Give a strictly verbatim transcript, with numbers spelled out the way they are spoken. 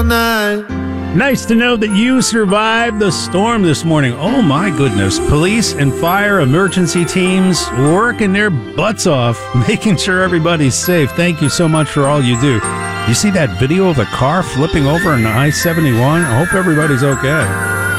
all night. Nice to know that you survived the storm this morning. Oh my goodness. Police and fire emergency teams working their butts off, making sure everybody's safe. Thank you so much for all you do. You see that video of the car flipping over on I seventy-one? I hope everybody's okay.